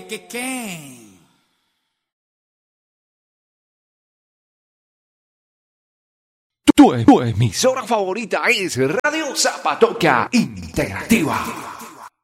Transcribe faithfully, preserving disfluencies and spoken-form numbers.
¿Qué, qué? Tu, tu emisora favorita es Radio Zapatoca Interactiva.